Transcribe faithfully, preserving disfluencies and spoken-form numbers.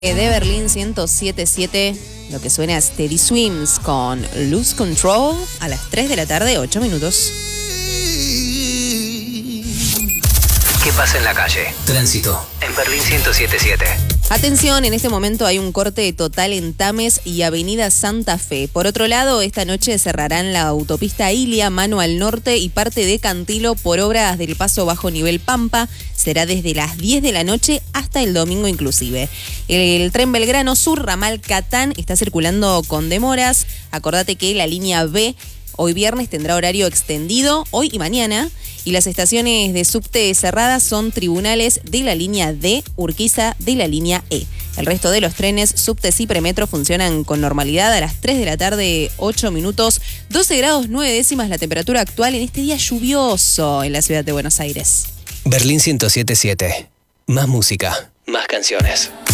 De Berlín ciento siete punto siete, lo que suena es Teddy Swims con Lose Control a las tres de la tarde, ocho minutos. ¿Qué pasa en la calle? Tránsito en Berlín ciento siete punto siete. Atención, en este momento hay un corte total en Tames y Avenida Santa Fe. Por otro lado, esta noche cerrarán la autopista Ilia, Mano al norte y parte de Cantilo por obras del paso bajo nivel Pampa. Será desde las diez de la noche hasta el domingo inclusive. El, el tren Belgrano Sur, ramal Catán, está circulando con demoras. Acordate que la línea B hoy viernes tendrá horario extendido, hoy y mañana. Y las estaciones de subte cerradas son Tribunales de la línea D, Urquiza de la línea E. El resto de los trenes, subtes y premetro funcionan con normalidad a las tres de la tarde, ocho minutos, doce grados nueve décimas la temperatura actual en este día lluvioso en la ciudad de Buenos Aires. Berlín ciento siete punto siete. Más música, más canciones.